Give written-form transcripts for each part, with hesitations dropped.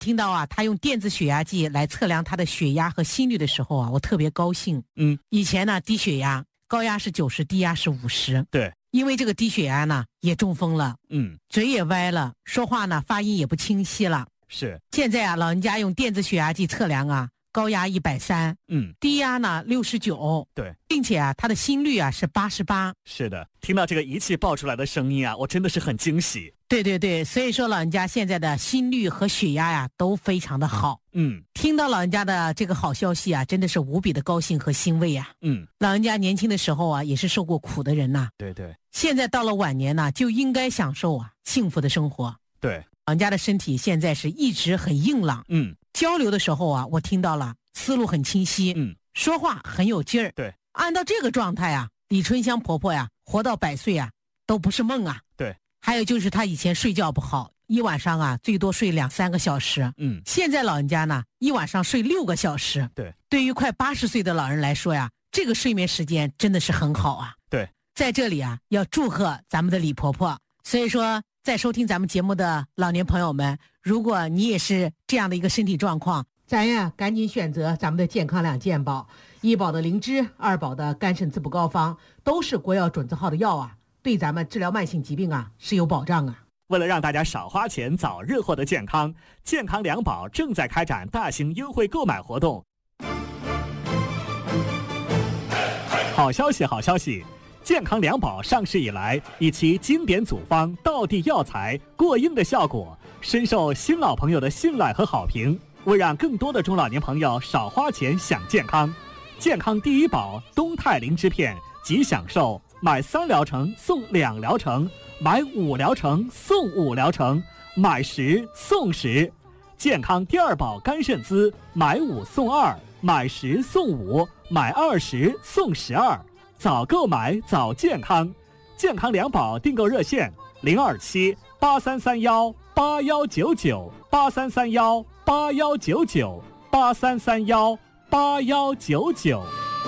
听到啊，他用电子血压计来测量他的血压和心率的时候啊，我特别高兴。以前呢，低血压，高压是90，低压是50。 对， 因为这个低血压呢，也中风了，嘴也歪了，说话呢发音也不清晰了。 是。 现在啊，老人家用电子血压计测量啊，高压130，低压呢69， 对， 并且啊，他的心率啊是88。 是的，听到这个仪器报出来的声音啊，我真的是很惊喜。 对，所以说老人家现在的心率和血压呀都非常的好。听到老人家的这个好消息啊，真的是无比的高兴和欣慰啊。老人家年轻的时候啊，也是受过苦的人呐。 对， 现在到了晚年呢，就应该享受啊幸福的生活。 对， 老人家的身体现在是一直很硬朗。交流的时候啊，我听到了思路很清晰。说话很有劲儿。 对， 按照这个状态啊，李春香婆婆呀，活到100岁啊，都不是梦啊。 对。 还有就是她以前睡觉不好，一晚上啊最多睡2-3个小时。现在老人家呢，一晚上睡6个小时。 对， 对于快80岁的老人来说呀，这个睡眠时间真的是很好啊。 对， 在这里啊，要祝贺咱们的李婆婆。所以说，在收听咱们节目的老年朋友们，如果你也是这样的一个身体状况，咱呀赶紧选择咱们的健康2健保，医保的灵芝，2保的肝肾滋补膏方，都是国药准字号的药啊，对咱们治疗慢性疾病啊是有保障啊。 为了让大家少花钱，早日获得健康，健康2保正在开展大型优惠购买活动。好消息，好消息！健康2保上市以来，以其经典组方、道地药材、过硬的效果，深受新老朋友的信赖和好评。为让更多的中老年朋友少花钱享健康，健康第1保东肽灵芝片即享受买3疗程送2疗程，买5疗程送5疗程，买10送10。健康第2保肝肾滋买5送2，买10送5，买20送12。早购买早健康，健康2保订购热线027-8331-8199，8331-8199，8331-8199。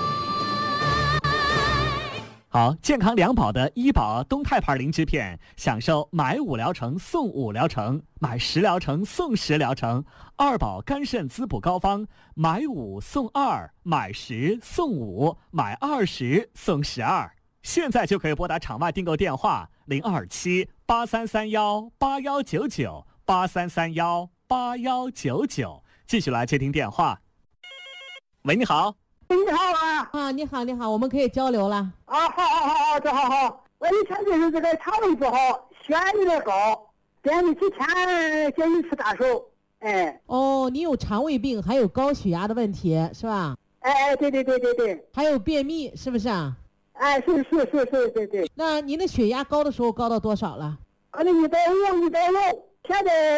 好，健康2保的1保东肽牌灵芝片，享受买5疗程送5疗程，买10疗程送10疗程；2保肝肾滋补膏方，买5送2，买10送5，买20送12。现在就可以拨打场外订购电话027-8331-8199，8331-8199。继续来接听电话。喂，你好。 你好啊！ 你好，我们可以交流了。 好，这好。我以前就是这个肠胃不好，血压有点高，连着几天接一次大手。 哦，你有肠胃病，还有高血压的问题是吧？ 对。 还有便秘是不是啊？ 是，对。 那您的血压高的时候高到多少了？ 可能150，现在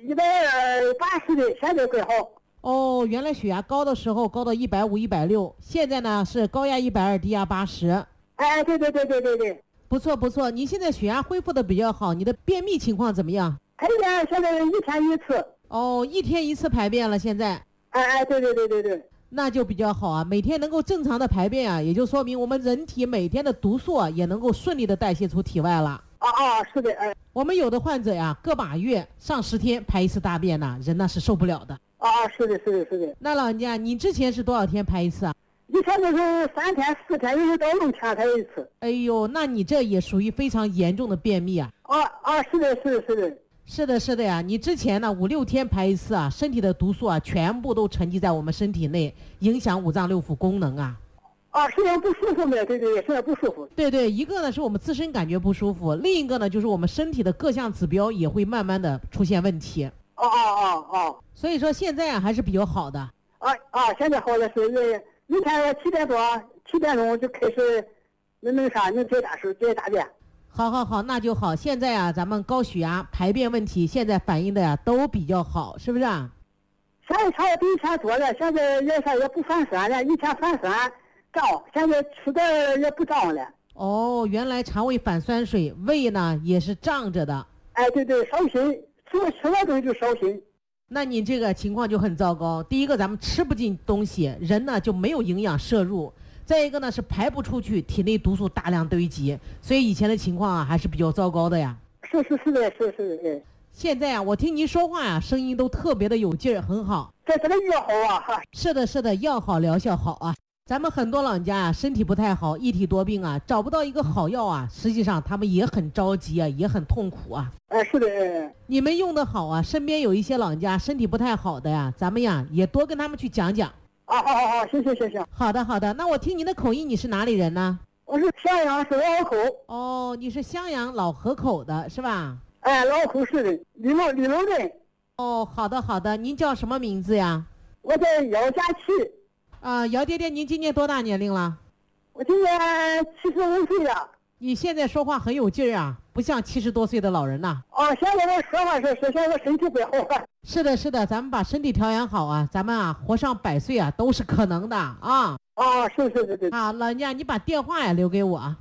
180的，现在更好。 哦，原来血压高的时候高到150、160，现在呢是高压120，低压80。 对。 不错，你现在血压恢复的比较好，你的便秘情况怎么样？ 排便现在1天1次。 哦，1天1次排便了，现在。 对。 那就比较好啊，每天能够正常的排便啊，也就说明我们人体每天的毒素啊也能够顺利的代谢出体外了。 是的。 我们有的患者呀，个把月上10天排一次大便呢，人呢是受不了的。 是的。 那老人家，你之前是多少天排一次啊？ 以前就是3天4天，有时到6天排一次。 哎呦，那你这也属于非常严重的便秘啊。 是的。 是的呀，你之前呢5、6天排一次啊，身体的毒素啊全部都沉积在我们身体内，影响5脏6腑功能啊。 身上不舒服的，对，身上不舒服。 对，一个呢是我们自身感觉不舒服，另一个呢就是我们身体的各项指标也会慢慢的出现问题。所以说现在啊还是比较好的。 现在好的是一天7点钟就开始能接大手接大便。 好，那就好。现在啊咱们高血压排便问题现在反映的呀都比较好，是不是啊？ 现在超比以前多了，现在也不反酸了，以前反酸胀，现在吃的也不胀了。 哦，原来肠胃反酸水，胃呢也是胀着的。 对，烧心，吃了东西就烧心。 那你这个情况就很糟糕。第一个，咱们吃不进东西，人呢就没有营养摄入；再一个呢是排不出去，体内毒素大量堆积，所以以前的情况啊还是比较糟糕的呀。 是的。 现在啊，我听您说话呀，声音都特别的有劲儿，很好。 这个药好啊！ 是的，是的，药好疗效好啊。咱们很多老人家啊，身体不太好，一体多病啊，找不到一个好药啊，实际上他们也很着急啊，也很痛苦啊。 是的。 你们用的好啊，身边有一些老人家身体不太好的呀，咱们呀也多跟他们去讲讲。 好，行。 好的，那我听您的口音，你是哪里人呢？ 我是襄阳市老河口。 哦，你是襄阳老河口的是吧？ 老河口市的李龙镇。 哦，好的，您叫什么名字呀？ 我叫姚佳琪。 姚爹爹，您今年多大年龄了？ 我今年75岁了。 你现在说话很有劲儿啊，不像70多岁的老人呐。 现在的说法是现在身体不好了。 是的，咱们把身体调养好啊，咱们啊活上100岁啊都是可能的啊。 是。 好，老人家你把电话呀留给我。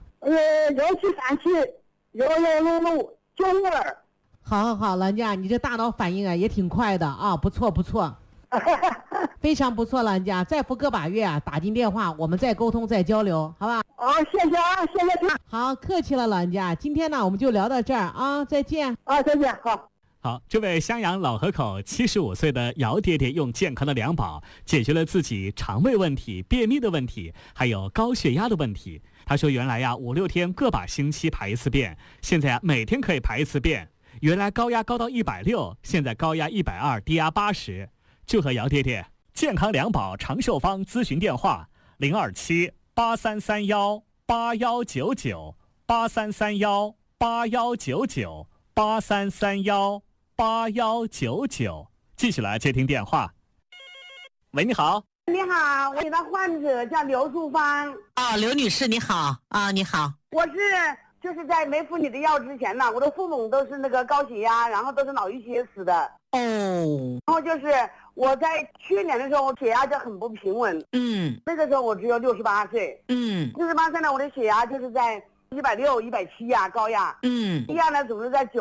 1737116692。 好，老人家你这大脑反应啊也挺快的啊，不错。非常不错，老人家，再付个把月啊，打进电话，我们再沟通再交流，好吧？ 谢谢啊，谢谢。 好，客气了，老人家，今天呢我们就聊到这儿啊，再见。 再见，好。 好，这位襄阳老河口75岁的姚爹爹用健康的两宝解决了自己肠胃问题、便秘的问题，还有高血压的问题。他说原来呀5、6天各把星期排一次便，现在呀每天可以排一次便。原来高压高到160，现在高压120，低压80。祝贺姚爹爹！健康两宝长寿方咨询电话：0278331819983318199833181999。继续来接听电话。喂，你好。 你好，我的患者叫刘淑芳。 刘女士你好你好。 我就是在没服你的药之前呢，我的父母都是那个高血压，然后都是脑溢血死的。然后就是我在去年的时候，我血压就很不平稳。那个时候我只有68岁。68岁呢，我的血压就是在160、170呀，高压。低压呢总是在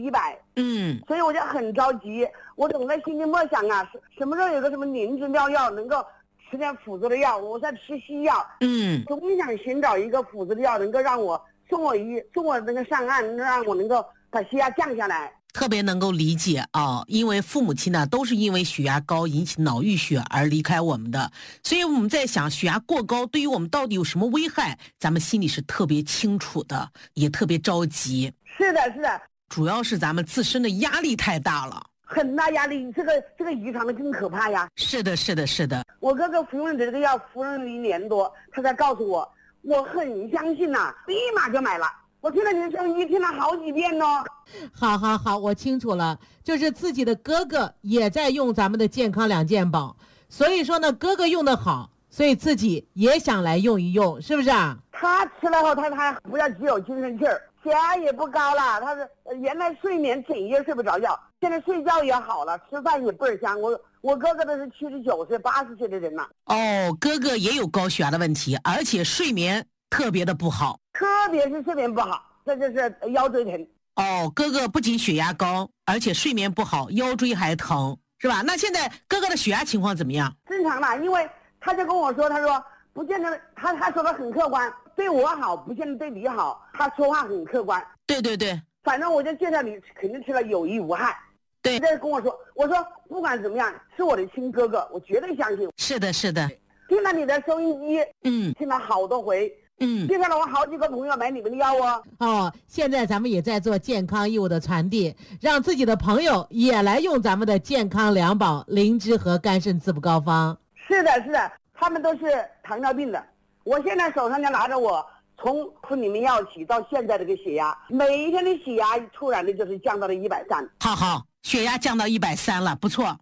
90、100。所以我就很着急，我总在心里默想啊，什么时候有个什么灵芝妙药能够吃点辅助的药，我在吃西药。总想寻找一个辅助的药，能够让我送我那个上岸，让我能够把血压降下来。 特别能够理解因为父母亲呢都是因为血压高引起脑溢血而离开我们的，所以我们在想血压过高对于我们到底有什么危害，咱们心里是特别清楚的，也特别着急。 是的， 主要是咱们自身的压力太大了， 很大压力，这个遗传的更可怕呀。 是的。 我哥哥服用这个药服用了1年多，他才告诉我，我很相信立马就买了。我听了您的声音听了好几遍呢。 好，我清楚了，就是自己的哥哥也在用咱们的健康两件宝，所以说呢哥哥用的好，所以自己也想来用一用，是不是啊？ 他吃了后他不要只有精神气儿，血压也不高了，他是原来睡眠整夜睡不着觉，现在睡觉也好了，吃饭也倍儿香。我哥哥都是79岁、80岁的人了。 哥哥也有高血压的问题，而且睡眠特别的不好， 特别是睡眠不好，这就是腰椎疼。 哥哥不仅血压高，而且睡眠不好，腰椎还疼，是吧？那现在哥哥的血压情况怎么样？ 正常了，因为他就跟我说，他说不见得，他说的很客观，对我好不见得对你好，他说话很客观。 对， 反正我就介绍你肯定吃了有益无害。 对， 再跟我说不管怎么样是我的亲哥哥，我绝对相信。 是的。 听了你的收音机，听了好多回，介绍了我好几个朋友买你们的药现在咱们也在做健康义务的传递，让自己的朋友也来用咱们的健康两宝灵芝和肝肾滋补膏方。 是的，他们都是糖尿病的。我现在手上就拿着我从服你们药起到现在这个血压，每一天的血压突然的就是降到了130。 好，血压降到130了，不错。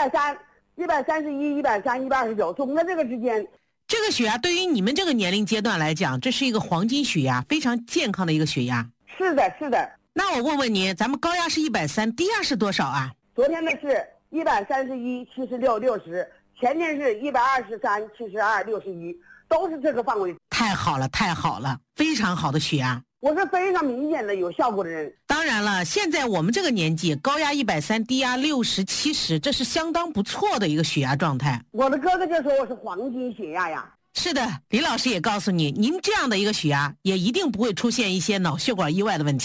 130、131、130、129，总在这个之间。 这个血压对于你们这个年龄阶段来讲，这是一个黄金血压，非常健康的一个血压。 是的。 那我问问你，咱们高压是130，低压是多少啊？ 昨天的是131、76、60，前天是123、72、61，都是这个范围。 太好了，非常好的血压。 我是非常明显的有效果的人。 当然了，现在我们这个年纪，高压130，低压60、70，这是相当不错的一个血压状态。 我的哥哥就说我是黄金血压呀。 是的，李老师也告诉你，您这样的一个血压也一定不会出现一些脑血管意外的问题。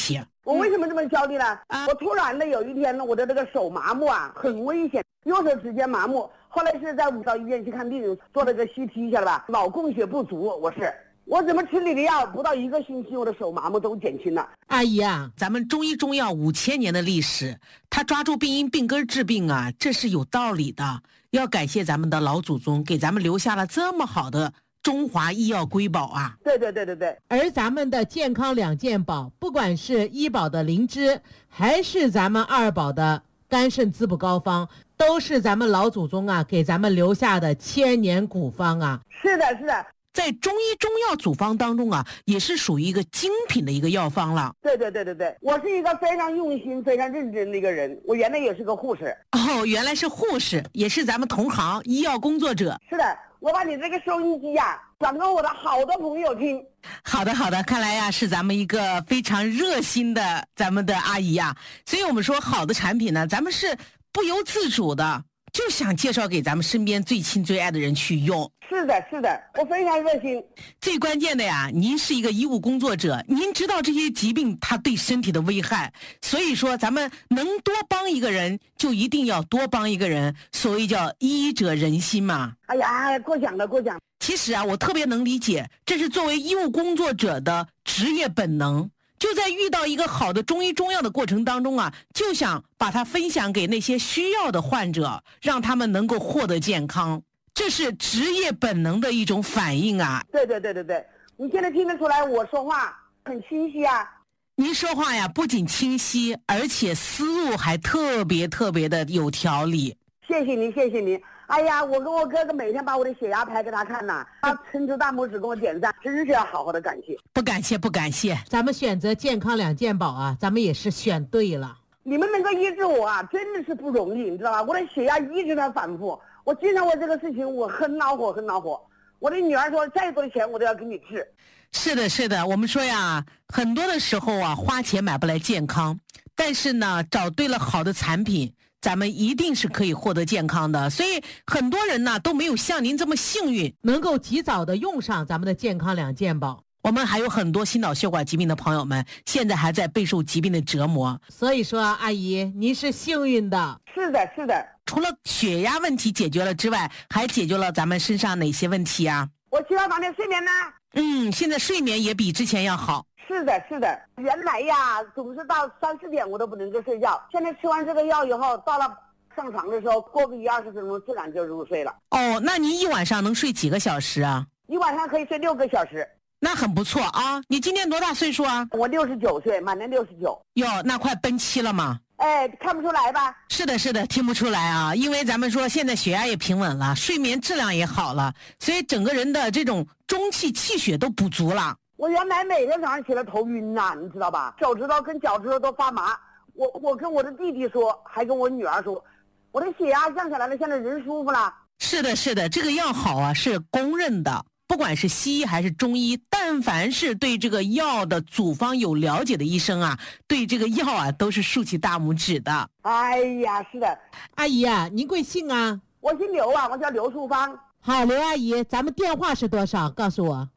我为什么这么焦虑呢？我突然的有一天呢，我的这个手麻木啊，很危险，右手直接麻木。后来是在到医院去看病，做了个 CT， 晓得吧？脑供血不足，我怎么吃你的药，不到1个星期，我的手麻木都减轻了。 阿姨啊，咱们中医中药5000年的历史，他抓住病因病根治病啊，这是有道理的。要感谢咱们的老祖宗，给咱们留下了这么好的中华医药瑰宝啊。 对。 而咱们的健康2件宝，不管是医保的灵芝，还是咱们2宝的肝肾滋补膏方，都是咱们老祖宗啊给咱们留下的1000年古方啊。 是的。 在中医中药组方当中啊，也是属于一个精品的一个药方了。 对，我是一个非常用心、非常认真的一个人。我原来也是个护士。 哦，原来是护士，也是咱们同行医药工作者。 是的，我把你这个收音机呀转给我的好多朋友听。 好的，看来呀是咱们一个非常热心的咱们的阿姨呀，所以我们说好的产品呢，咱们是不由自主的就想介绍给咱们身边最亲最爱的人去用。 是的，我非常热心。 最关键的呀，您是一个医务工作者，您知道这些疾病它对身体的危害，所以说咱们能多帮一个人就一定要多帮一个人，所谓叫医者仁心嘛。 哎呀，过奖了。 其实啊，我特别能理解，这是作为医务工作者的职业本能。就在遇到一个好的中医中药的过程当中啊，就想把它分享给那些需要的患者，让他们能够获得健康，这是职业本能的一种反应啊。 对，你现在听得出来我说话很清晰啊。 您说话呀不仅清晰，而且思路还特别的有条理。 谢谢您。哎呀，我跟我哥哥每天把我的血压拍给他看呐，他伸出大拇指给我点赞，真是要好好的感谢。 不感谢，咱们选择健康2件宝啊，咱们也是选对了。 你们能够医治我啊，真的是不容易，你知道吧？我的血压一直在反复，我经常为这个事情我很恼火。我的女儿说，再多的钱我都要给你治。 是的，我们说呀，很多的时候啊，花钱买不来健康，但是呢，找对了好的产品，咱们一定是可以获得健康的。所以很多人呢都没有像您这么幸运，能够及早的用上咱们的健康2件宝。我们还有很多心脑血管疾病的朋友们，现在还在备受疾病的折磨。所以说，阿姨，您是幸运的。 是的。 除了血压问题解决了之外，还解决了咱们身上哪些问题啊？ 我吃了2天睡眠呢。 现在睡眠也比之前要好。 是的，原来呀总是到3、4点我都不能够睡觉，现在吃完这个药以后，到了上床的时候，过个20分钟自然就入睡了。 哦，那您一晚上能睡几个小时啊？ 一晚上可以睡6个小时。 那很不错啊！你今年多大岁数啊？ 我69岁，满年69。 哟，那快奔7了嘛？ 哎，看不出来吧？ 是的，听不出来啊！因为咱们说现在血压也平稳了，睡眠质量也好了，所以整个人的这种中气气血都补足了。 我原来每天早上起来头晕呐，你知道吧？手指头跟脚趾头都发麻。我跟我的弟弟说，还跟我女儿说，我的血压降下来了，现在人舒服了。是的，这个药好啊，是公认的。不管是西医还是中医，但凡是对这个药的组方有了解的医生啊，对这个药啊都是竖起大拇指的。 哎呀，是的。 阿姨啊，您贵姓啊？ 我姓刘啊，我叫刘淑芳。 好，刘阿姨，咱们电话是多少？告诉我。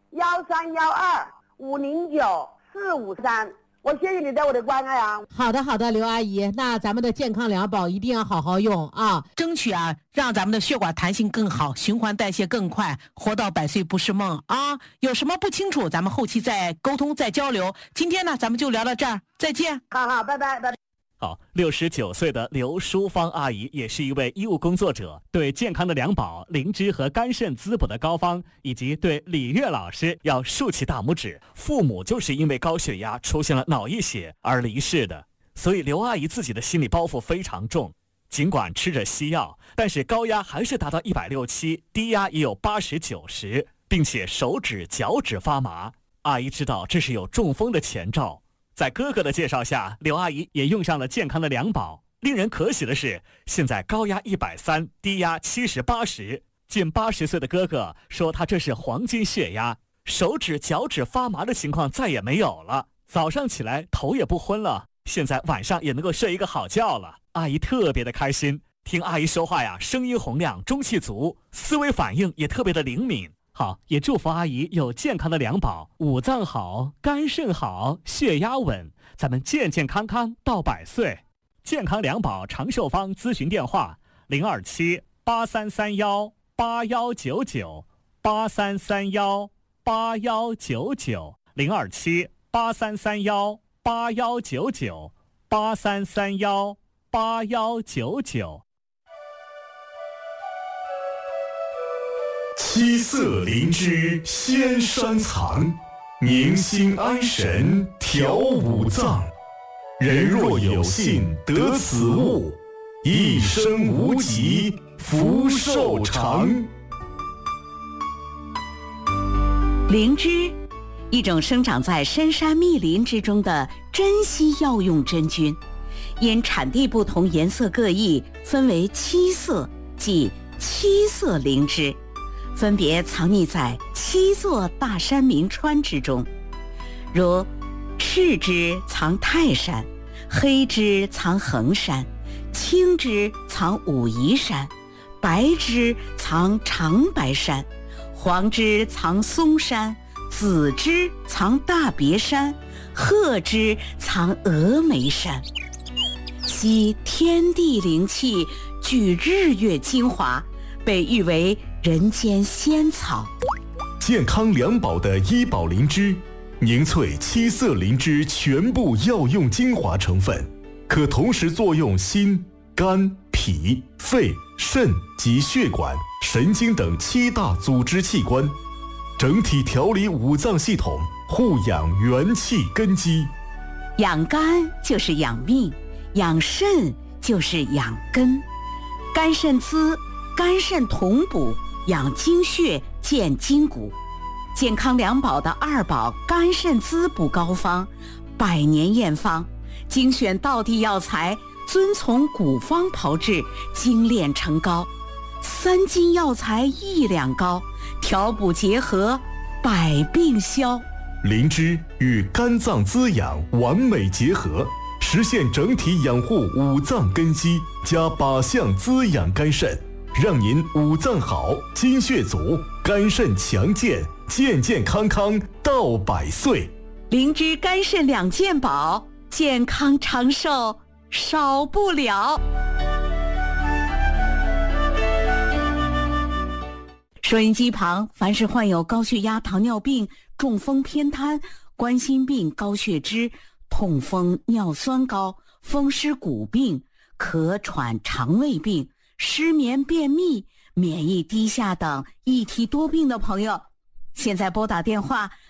1312-509-453。我谢谢你对我的关爱啊。 好的，刘阿姨，那咱们的健康2宝一定要好好用啊，争取啊让咱们的血管弹性更好，循环代谢更快，活到100岁不是梦啊！有什么不清楚，咱们后期再沟通再交流。今天呢，咱们就聊到这儿，再见。 好，拜拜。 好，69岁的刘淑芳阿姨也是一位医务工作者，对健康的2宝灵芝和肝肾滋补的膏方，以及对李月老师要竖起大拇指。父母就是因为高血压出现了脑溢血而离世的，所以刘阿姨自己的心理包袱非常重。尽管吃着西药，但是高压还是达到160-170，低压也有80-90，并且手指脚趾发麻。阿姨知道这是有中风的前兆。在哥哥的介绍下，刘阿姨也用上了健康的2宝。令人可喜的是，现在高压130，低压70-80。近80岁的哥哥说他这是黄金血压，手指脚趾发麻的情况再也没有了，早上起来头也不昏了，现在晚上也能够睡一个好觉了。阿姨特别的开心，听阿姨说话呀，声音洪亮，中气足，思维反应也特别的灵敏。 好，也祝福阿姨有健康的两宝，五脏好，肝肾好，血压稳，咱们健健康康到100岁。健康两宝长寿方咨询电话 027-8331-8199，027-8331-8199，027-8331-8199。七色灵芝仙山藏，宁心安神调五脏。人若有幸得此物，一生无疾福寿长。 灵芝，一种生长在深山密林之中的珍稀药用真菌，因产地不同，颜色各异，分为七色，即七色灵芝，分别藏匿在7座大山名川之中，如赤芝藏泰山，黑芝藏衡山，青芝藏武夷山，白芝藏长白山，黄芝藏嵩山，紫芝藏大别山，褐芝藏峨眉山。吸天地灵气，聚日月精华，被誉为人间仙草。 健康两宝的医宝灵芝，凝萃七色灵芝全部药用精华成分，可同时作用心、肝、脾、肺、肾及血管、神经等7大组织器官，整体调理五脏系统，护养元气根基。 养肝就是养命，养肾就是养根。肝肾滋，肝肾同补，养精血，健筋骨。健康两宝的2宝肝肾滋补膏方，100年验方，精选道地药材，遵从古方炮制，精炼成膏。3斤药材1两膏，调补结合，百病消。 灵芝与肝脏滋养完美结合，实现整体养护五脏根基，加靶向滋养肝肾，让您五脏好，精血足，肝肾强健，健健康康到100岁。 灵芝肝肾2件宝，健康长寿少不了。收音机旁，凡是患有高血压、糖尿病、中风偏瘫、冠心病、高血脂、痛风、尿酸高、风湿骨病、咳喘、肠胃病、失眠、便秘、免疫低下等一体多病的朋友，现在拨打电话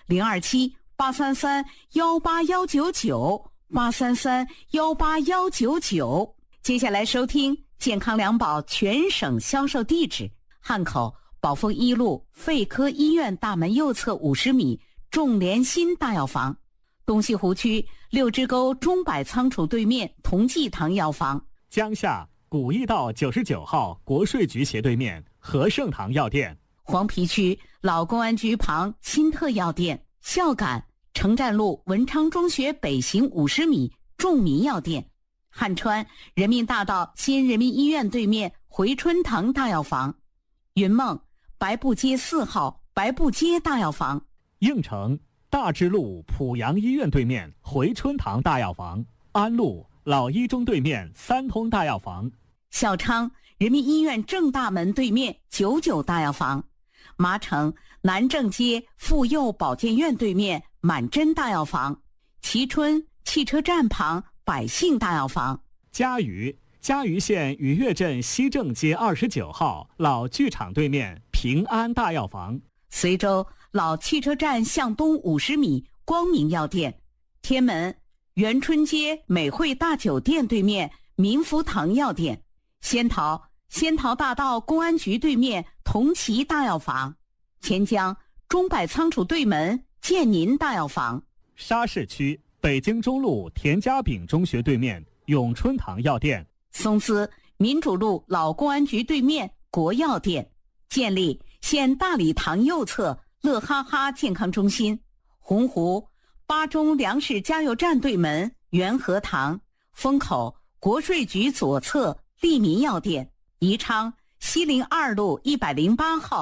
027-833-18199，833-18199。接下来收听健康两宝全省销售地址：汉口宝丰1路肺科医院大门右侧50米众联心大药房，东西湖区6支沟中柏仓储对面同济堂药房， 江夏古驿道99号国税局斜对面和盛堂药店， 黄陂区老公安局旁新特药店，孝感城站路文昌中学北行50米众民药店，汉川人民大道新人民医院对面回春堂大药房，云梦白布街4号白布街大药房， 应城大智路濮阳医院对面回春堂大药房，安路老一中对面三通大药房， 孝昌人民医院正大门对面99大药房，麻城南正街妇幼保健院对面满珍大药房，蕲春汽车站旁百姓大药房， 嘉鱼县鱼跃镇西正街29号老剧场对面平安大药房， 随州老汽车站向东50米光明药店，天门元春街美汇大酒店对面民福堂药店，仙桃大道公安局对面同齐大药房，钱江中柏仓储对门建宁大药房， 沙市区北京中路田家炳中学对面永春堂药店， 松滋民主路老公安局对面国药店，建立县大礼堂右侧乐哈哈健康中心，洪湖八中粮食加油站对门元和堂，风口国税局左侧利民药店，宜昌西陵2路108号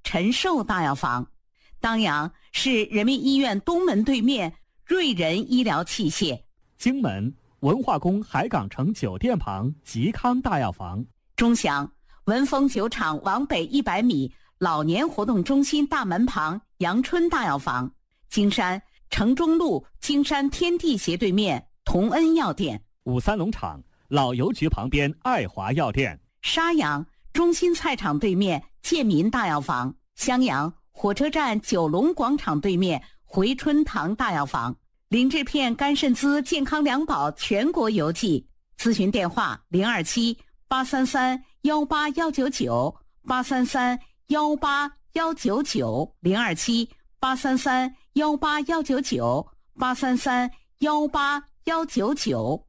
陈寿大药房。当阳是人民医院东门对面瑞仁医疗器械。 荆门文化宫海港城酒店旁吉康大药房。 钟祥文峰酒厂往北100米老年活动中心大门旁阳春大药房。金山城中路金山天地斜对面同恩药店。 五三农场老邮局旁边爱华药店。 沙阳中心菜场对面建民大药房。襄阳火车站九龙广场对面回春堂大药房。林志片肝肾滋健康两宝全国邮寄。咨询电话027-833-18199 833-18199 027-833-18199 833-18199